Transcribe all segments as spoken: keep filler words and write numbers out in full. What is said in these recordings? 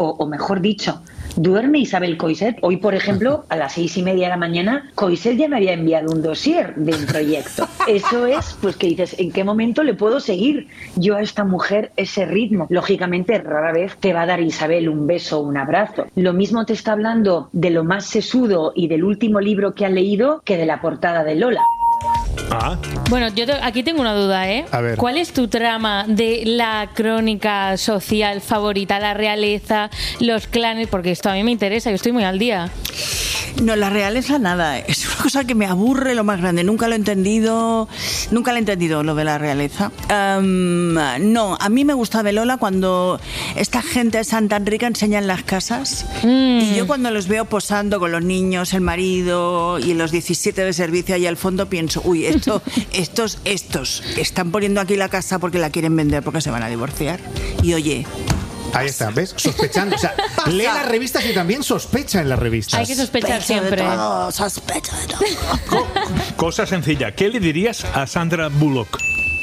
o, o mejor dicho, duerme Isabel Coixet. Hoy, por ejemplo, a las seis y media de la mañana, Coixet ya me había enviado un dossier de un proyecto. Eso es, pues que dices, ¿en qué momento le puedo seguir yo a esta mujer ese ritmo? Lógicamente, rara vez te va a dar Isabel un beso o un abrazo. Lo mismo te está hablando de lo más sesudo y del último libro que ha leído que de la portada de Lola. Ah. Bueno, yo te, aquí tengo una duda, ¿eh? A ver. ¿Cuál es tu trama de la crónica social favorita? La realeza, los clanes, porque esto a mí me interesa, yo estoy muy al día. No, la realeza nada, es una cosa que me aburre lo más grande, nunca lo he entendido, nunca lo he entendido lo de la realeza. Um, no, a mí me gusta de Lola cuando esta gente de Santa Enrica enseñan las casas mm. y yo cuando los veo posando con los niños, el marido y los diecisiete de servicio ahí al fondo pienso, uy, esto, estos, estos están poniendo aquí la casa porque la quieren vender porque se van a divorciar. Y oye... Ahí está, ¿ves? Sospechando. O sea, lee las revistas y también sospecha en las revistas. Hay que sospechar Sospecho siempre. de todo, sospecho de todo. Co- cosa sencilla. ¿Qué le dirías a Sandra Bullock?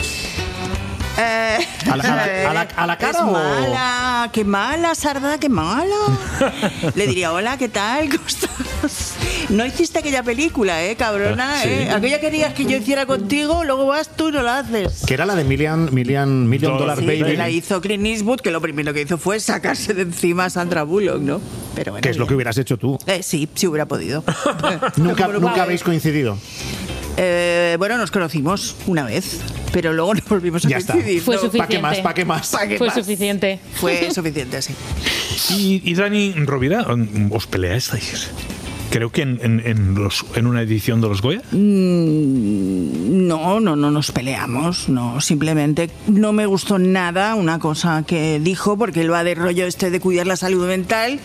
Eh, ¿A la, a la- a la- a la cara es o...? mala, qué mala, Sarda, qué mala. Le diría, hola, ¿qué tal? ¿Cómo estás? No hiciste aquella película, ¿eh, cabrona? Sí. ¿eh? Aquella querías que yo hiciera contigo, luego vas tú y no la haces. Que era la de Million, Million, Million Dollar Sí, Baby. que la hizo Clint Eastwood, que lo primero que hizo fue sacarse de encima a Sandra Bullock, ¿no? Pero bueno, Que es lo que bien. hubieras hecho tú. Eh, sí, si hubiera podido. Nunca, Como lo nunca cual- habéis coincidido. Eh, bueno, nos conocimos una vez, pero luego nos volvimos a Ya está. coincidir. Fue ¿no? suficiente. ¿Para qué más? ¿Para qué más? ¿Pa' qué Fue más? suficiente. Fue suficiente, sí. Y, y Dani Rovira, ¿os peleasteis? Creo que en, en, en, los, en una edición de los Goya. Mm, no, no, no nos peleamos, no, simplemente no me gustó nada una cosa que dijo, porque él va de rollo este de cuidar la salud mental.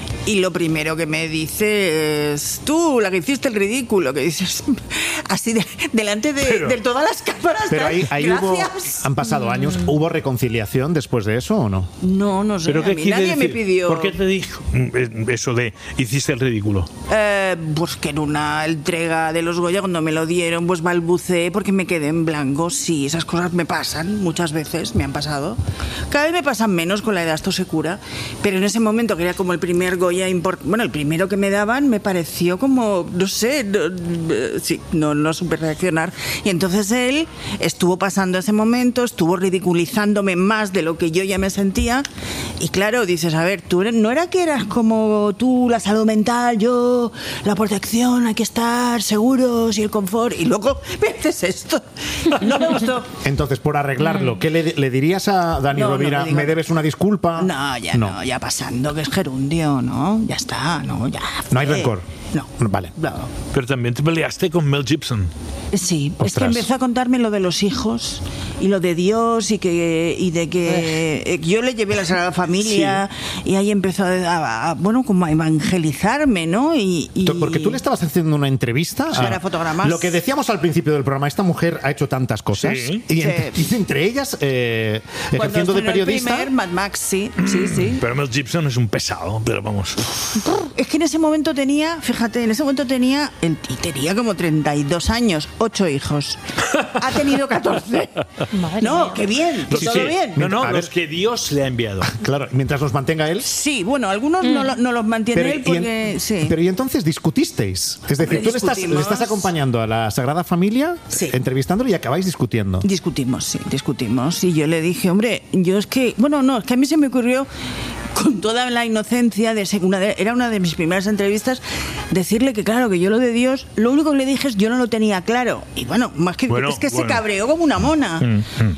Y lo primero que me dice es, tú, la que hiciste el ridículo, que dices, así de, delante de, Pero- de todas las cámaras. Pero ahí, ahí hubo, Gracias. han pasado años. ¿Hubo reconciliación después de eso o no? No, no sé, ¿Pero a qué mí quiere nadie me decir? pidió... ¿Por qué te dijo mm, eso de hiciste el ridículo? Eh, pues que en una entrega de los Goya, cuando me lo dieron, pues balbuceé porque me quedé en blanco. Sí, esas cosas me pasan muchas veces, me han pasado. Cada vez me pasan menos, con la edad esto se cura. Pero en ese momento, que era como el primer Goya importante, bueno, el primero que me daban, me pareció como, no sé, no, eh, sí, no, no supe reaccionar. Y entonces él estuvo pasando ese momento, estuvo ridiculizándome más de lo que yo ya me sentía. Y claro, dices, a ver, tú eres- no era que eras como tú, la salud mental, yo, la protección, hay que estar seguros y el confort. Y luego me haces esto. No me gustó. Entonces, por arreglarlo, ¿qué le, le dirías a Dani No, no Rovira? le digo. ¿Me debes una disculpa? No, ya no. ya pasando, que es gerundio, ¿no? Ya está, no, ya. No hay fue. rencor. No. Vale. No. Pero también te peleaste con Mel Gibson. Sí, es que Ostras. empezó a contarme lo de los hijos y lo de Dios y que y de que eh, yo le llevé la Sagrada Familia y ahí empezó a, a- a, bueno, como a evangelizarme, ¿no? Y, y- Tú- Porque tú le estabas haciendo una entrevista Sí, a- para fotogramas. Lo que decíamos al principio del programa, esta mujer ha hecho tantas cosas Sí. y, Sí. entre, y entre ellas eh, Cuando ejerciendo de estrenó el periodista. primer Mad Max, sí, sí, sí. Pero Mel Gibson es un pesado, pero vamos. Es que en ese momento tenía, fíjate, en ese momento tenía, el- y tenía como treinta y dos años, ocho hijos. Ha tenido catorce. Madre No, mía. qué bien, que Sí, todo sí. bien. No, no, A los ver. que Dios le ha enviado. Claro, mientras los mantenga él. Sí, bueno, algunos no, lo- no los mantiene él y en- porque, sí. pero y entonces discutisteis. Es decir, Hombre, tú le estás, le discutimos. estás acompañando a la Sagrada Familia, Sí. entrevistándolo y acabáis discutiendo. Discutimos, sí, discutimos. Y yo le dije, hombre, yo es que, bueno, no, es que a mí se me ocurrió con toda la inocencia de ser una de- era una de mis primeras entrevistas, decirle que claro, que yo lo de Dios, lo único que le dije es yo no lo tenía claro. Y bueno, más que Bueno, es que bueno. se cabreó como una mona. Mm, mm.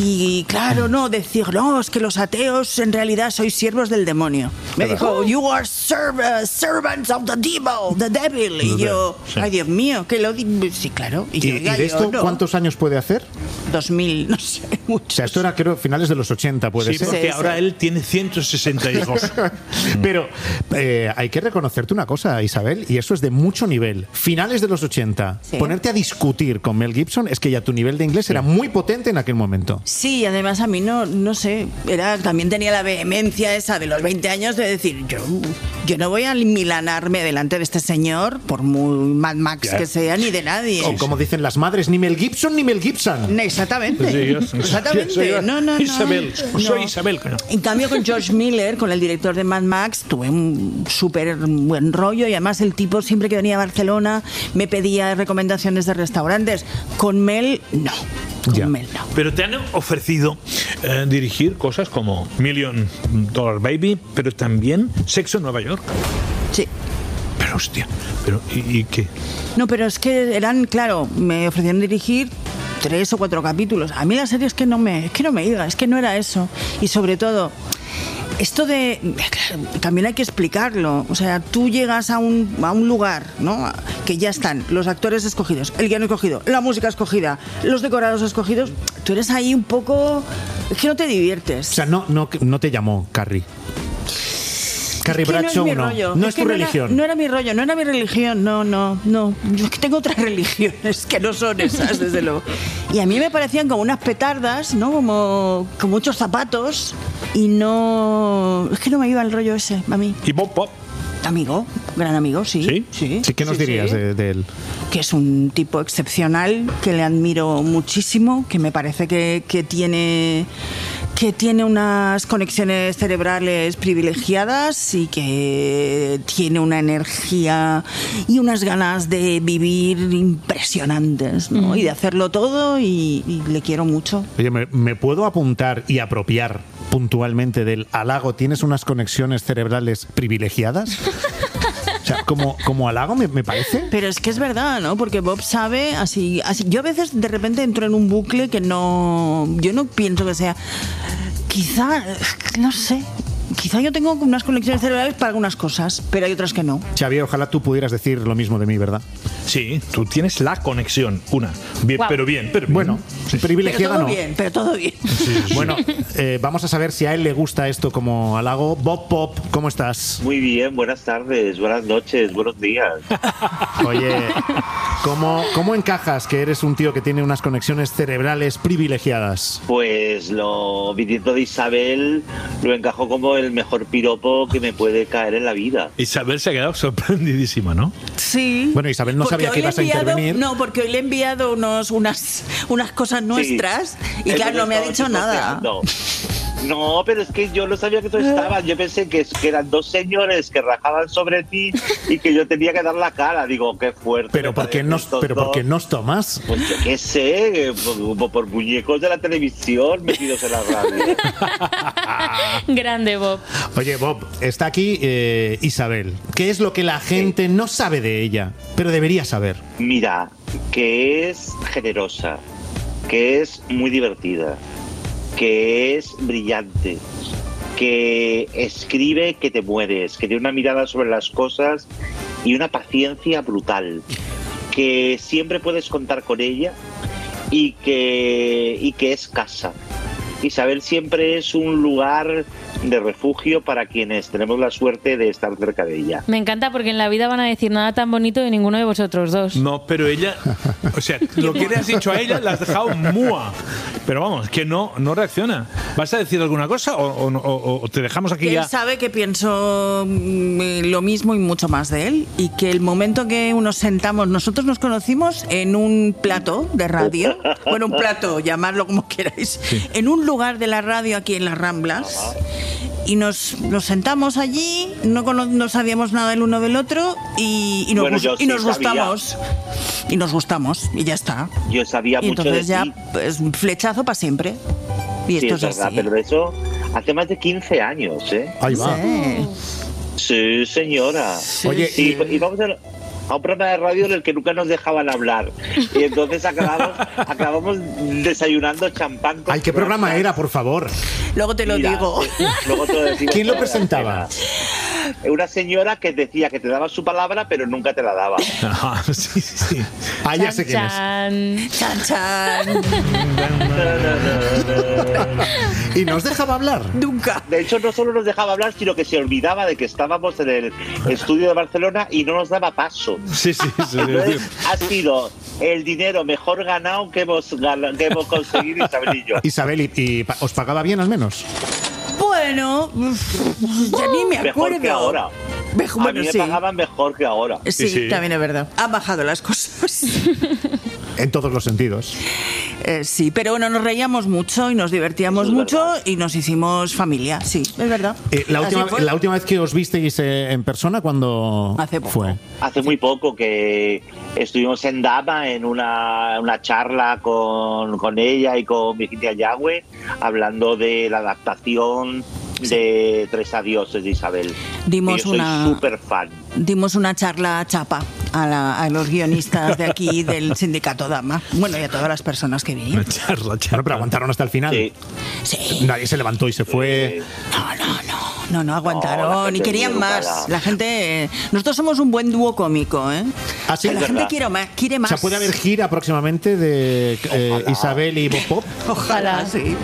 Y claro, no, decir, no, es que los ateos en realidad sois siervos del demonio. Me dijo, you are serv- uh, servants of the devil, the devil. Y yo, Sí. ay Dios mío, que lo di- sí, claro. Y, ¿Y, yo, y "Oiga, de yo esto no". cuántos años puede hacer? dos mil, no sé, O mucho. sea, esto era creo finales de los ochenta, puede Sí, ser. porque Sí, ahora sí. él tiene ciento sesenta hijos. Pero eh, hay que reconocerte una cosa, Isabel, y eso es de mucho nivel. Finales de los ochenta, Sí. ponerte a discutir con Mel Gibson es que ya tu nivel de inglés era muy potente en aquel momento. esto. Sí, además a mí no, no sé, era, también tenía la vehemencia esa de los veinte años de decir, yo, yo no voy a milanarme delante de este señor, por muy Mad Max yeah. que sea, ni de nadie. O como dicen las madres, ni Mel Gibson ni Mel Gibson. Exactamente. Sí, yo, Exactamente. Soy, no, no, Isabel. No. Soy Isabel. No. En cambio, con George Miller, con el director de Mad Max, tuve un súper buen rollo y además el tipo siempre que venía a Barcelona me pedía recomendaciones de restaurantes. Con Mel, no. Con Ya. Mel, no. Pero te han ofrecido eh, dirigir cosas como Million Dollar Baby, pero también Sexo en Nueva York. Sí. Pero hostia, pero ¿y, y qué? No, pero es que eran, claro, me ofrecieron dirigir tres o cuatro capítulos. A mí la serie es que no me, es que no me iba, es que no era eso. Y sobre todo, esto de, también hay que explicarlo. O sea, tú llegas a un, a un lugar, ¿no? Que ya están los actores escogidos, el guion escogido, la música escogida, los decorados escogidos. Tú eres ahí un poco, es que no te diviertes. O sea, no, no, no te llamó Carrie. Carrie Es que Bradshaw no es mi no. rollo. No Es es que tu no era- religión. no era mi rollo, no era mi religión, no, no, no. Yo es que tengo otras religiones que no son esas, desde luego. Y a mí me parecían como unas petardas, ¿no? Como con muchos zapatos y no... Es que no me iba el rollo ese, a mí. Y Bob Pop. Amigo, gran amigo, sí. ¿Sí? Sí, Sí, ¿qué nos sí, dirías sí. de, de él? Que es un tipo excepcional, que le admiro muchísimo, que me parece que, que tiene que tiene unas conexiones cerebrales privilegiadas y que tiene una energía y unas ganas de vivir impresionantes, ¿no? Mm. Y de hacerlo todo y, y le quiero mucho. Oye, ¿me, me puedo apuntar y apropiar puntualmente del halago? ¿Tienes unas conexiones cerebrales privilegiadas? O sea, como, como halago me, me parece. Pero es que es verdad, ¿no? Porque Bob sabe, así, así. Yo a veces de repente entro en un bucle que no. Yo no pienso que sea. Quizá, no sé. Quizá yo tengo unas conexiones cerebrales para algunas cosas, pero hay otras que no. Xavier, ojalá tú pudieras decir lo mismo de mí, ¿verdad? Sí, tú tienes la conexión, una. Bien, Guau. pero bien, pero bien. Bueno, Pero privilegiada todo no. bien, pero todo bien. Bueno, eh, vamos a saber si a él le gusta esto como halago. Bob Pop, ¿cómo estás? Muy bien, buenas tardes, buenas noches, buenos días. Oye, ¿cómo, ¿cómo encajas que eres un tío que tiene unas conexiones cerebrales privilegiadas? Pues lo viniendo de Isabel lo encajó como el mejor piropo que me puede caer en la vida. Isabel se ha quedado sorprendidísima, ¿no? Sí. Bueno, Isabel no Porque sabía hoy que le he ibas a enviado- intervenir. No, porque hoy le he enviado unos, unas, unas cosas nuestras y Eso claro, no me ha estaba dicho nada. chismoseando. No, pero es que yo no sabía que tú estabas. Yo pensé que, que eran dos señores que rajaban sobre ti y que yo tenía que dar la cara. Digo, qué fuerte. Pero me ¿por qué parecen nos, estos pero ¿por qué dos. nos tomas? Pues yo qué sé, por, por muñecos de la televisión metidos en la radio. Grande, Bob. Oye, Bob, está aquí eh, Isabel. ¿Qué es lo que la gente no sabe de ella, pero debería saber? Mira, que es generosa, que es muy divertida, que es brillante, que escribe que te mueres, que tiene una mirada sobre las cosas y una paciencia brutal, que siempre puedes contar con ella y que, y que es casa. Isabel siempre es un lugar de refugio para quienes tenemos la suerte de estar cerca de ella. Me encanta porque en la vida van a decir nada tan bonito de ninguno de vosotros dos. No, pero ella, o sea, lo que le has dicho a ella la has dejado mua. Pero vamos, que no, no reacciona. ¿Vas a decir alguna cosa o, o- o- o te dejamos aquí Que ya? él sabe que pienso mm, lo mismo y mucho más de él y que el momento que nos sentamos, nosotros nos conocimos en un plato de radio, bueno, un plato, llamarlo como queráis, en un lugar de la radio aquí en las Ramblas. Y nos, nos sentamos allí, no, cono- no sabíamos nada el uno del otro y, y nos, Bueno, gus- yo y sí nos sabía. gustamos. Y nos gustamos y ya está. Yo sabía Y mucho de entonces ya, ti. pues, flechazo para siempre. Y Sí, esto es es, verdad, así. pero de eso hace más de quince años, ¿eh? Ahí va. Sí. Sí, señora. Oye, y, y- y vamos a, a un programa de radio en el que nunca nos dejaban hablar. Y entonces acabamos, acabamos desayunando champán. con Ay, ¿qué programa croissants. era, por favor? Luego te lo Mira, digo. eh, luego te lo decimos ¿Quién lo fuera de presentaba? antena. Una señora que decía que te daba su palabra, pero nunca te la daba. Ah, sí, sí, sí. Ah, ya sé quién es. Chan. Chan, chan. ¿Y nos dejaba hablar? Nunca. De hecho, no solo nos dejaba hablar, sino que se olvidaba de que estábamos en el estudio de Barcelona y no nos daba paso. Sí, sí, sí. Entonces, ha sido el dinero mejor ganado que hemos, gan- que hemos conseguido Isabel y yo. Isabel, ¿y, y pa- os pagaba bien al menos? Bueno, ya ni me acuerdo. Mejor que ahora. Mejor, A bueno, mí me sí. pagaban mejor que ahora. Sí, Sí, sí. también es verdad. Han bajado las cosas. En todos los sentidos. Eh, sí, pero bueno, nos reíamos mucho y nos divertíamos Eso es mucho verdad. y nos hicimos familia, sí, es verdad. Eh, la, Así última, fue. la última vez que os visteis eh, en persona, ¿cuándo Hace poco. fue? Hace muy poco que estuvimos en Dama en una, una charla con, con ella y con Virginia Yagüe hablando de la adaptación de Tres Adioses de Isabel. Dimos Y yo soy una- súper fan. Dimos una charla chapa a, la- a los guionistas de aquí del sindicato Dama. Bueno, y a todas las personas que vinieron. Charla, Bueno, charla. pero aguantaron hasta el final. Sí. Sí. Nadie se levantó y se fue. Eh, No, no, no. No, no aguantaron No, la gente y querían muy más. educada. La gente. eh, Nosotros somos un buen dúo cómico, ¿eh? Ah, sí, la es gente verdad. quiere más. Quiere más. O sea, puede haber gira próximamente de eh, Ojalá. Isabel y Bob Pop. Ojalá, sí.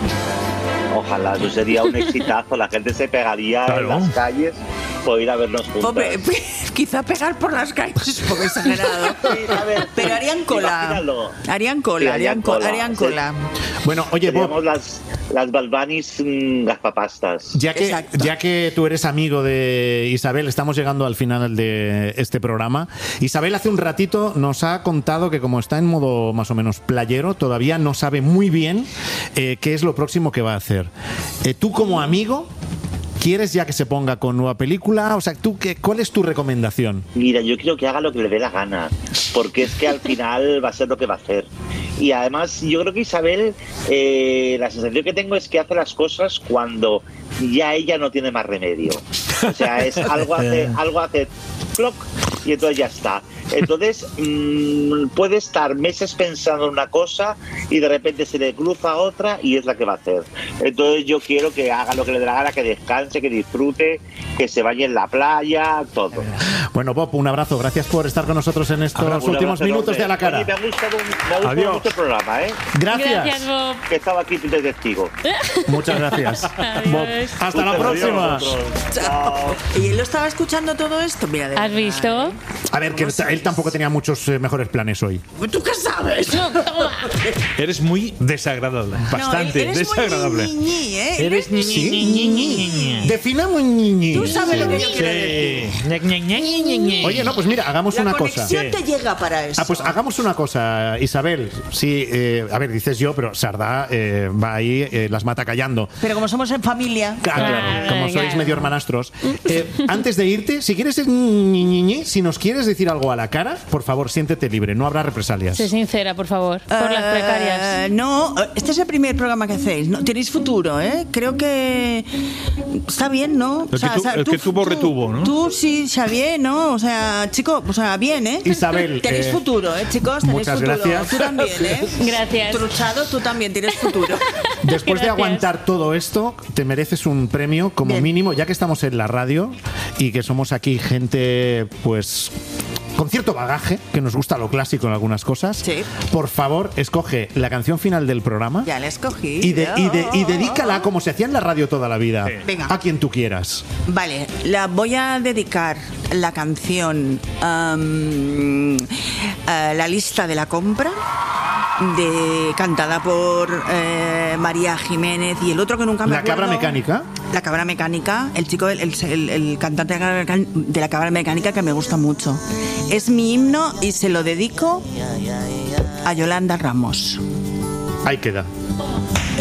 Ojalá, eso sería un exitazo. La gente se pegaría Claro. en las calles por ir a vernos juntos. Hombre, quizá pegar por las calles es un poco exagerado. a ver, Pero harían cola. imagínalo. Harían cola, Sí, harían harían cola. cola, Harían sí. cola. Bueno, oye, Bob, Seríamos las, las Balbanis mm, gazpapastas. ya que, Exacto. ya que tú eres amigo de Isabel, estamos llegando al final de este programa. Isabel hace un ratito nos ha contado que como está en modo más o menos playero, todavía no sabe muy bien eh, qué es lo próximo que va a hacer. Eh, tú como amigo, ¿quieres ya que se ponga con nueva película? O sea, ¿tú qué, ¿cuál es tu recomendación? Mira, yo quiero que haga lo que le dé la gana, porque es que al final va a ser lo que va a hacer. Y además, yo creo que Isabel, eh, la sensación que tengo es que hace las cosas cuando ya ella no tiene más remedio. O sea, es algo hace, algo hace clock y entonces ya está. Entonces mmm, puede estar meses pensando en una cosa y de repente se le cruza otra y es la que va a hacer. Entonces yo quiero que haga lo que le dé la gana, que descanse, que disfrute, que se vaya en la playa, todo. Bueno, Bob, un abrazo. Gracias por estar con nosotros en estos Un últimos abrazo minutos enorme. de A la Cara. Oye, me ha gustado, me ha gustado Adiós. mucho el programa, ¿eh? Gracias. Gracias, Bob. Que estaba aquí de testigo. Muchas gracias. Adiós. Bob, hasta la Adiós, próxima. vosotros. Chao. ¿Y él lo estaba escuchando todo esto? Mira, de ¿Has verdad, visto? ¿eh? A ver, que él tampoco tenía muchos eh, mejores planes hoy. ¿Tú qué sabes? No, toma. Eres muy desagradable. Bastante no, él- él es desagradable. Muy ñi, ñi, ¿eh? Él Eres es- ñi, Sí. ñi, ñi, ñi, ñi. Definamos ñiñi. Tú sabes lo que yo quiero decir. Sí. Ña, ña, ña, ña, ña, ña. Oye, no, pues mira, hagamos La una cosa. conexión te llega para eso. Ah, pues hagamos una cosa, Isabel. Sí, eh, a ver, dices yo, pero Sardá eh, va ahí, eh, las mata callando. Pero como somos en familia. Claro, Claro, como sois claro. medio hermanastros. Eh, antes de irte, si quieres ñi, ñi, ñi, si nos quieres decir algo a la cara, por favor, siéntete libre, no habrá represalias. Sé sincera, por favor. Por las Eh, precarias. No, este es el primer programa que hacéis. No, tenéis futuro, ¿eh? Creo que está bien, ¿no? El que tu- el que tuvo, retuvo, ¿no? Tú sí, Xavier, ¿no? O sea, chico, o sea, bien, ¿eh? Isabel, Tenéis eh, futuro, ¿eh, chicos? Tenéis muchas futuro. gracias. Tú también, ¿eh? Gracias. Truchado, tú también tienes futuro. Después de Gracias. aguantar todo esto, te mereces un premio como Bien. mínimo, ya que estamos en la radio y que somos aquí gente, pues, con cierto bagaje, que nos gusta lo clásico en algunas cosas. Sí. Por favor, escoge la canción final del programa Ya la escogí. y, de- y, de- y dedícala como se hacía en la radio toda la vida, Venga. a quien tú quieras. Vale, la voy a dedicar la canción am, a La lista de la compra, de cantada por eh, María Jiménez y el otro que nunca me La acuerdo. cabra mecánica. La cabra mecánica, el chico, el, el- el cantante de la cabra mecan- de la cabra mecánica que me gusta mucho. Es mi himno y se lo dedico a Yolanda Ramos. Ahí queda.